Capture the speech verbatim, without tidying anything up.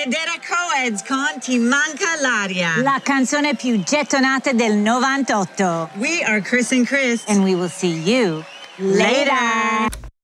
ed era Coeds con Ti manca l'aria. La canzone più gettonata del novantotto. We are Chris and Chris. And we will see you later.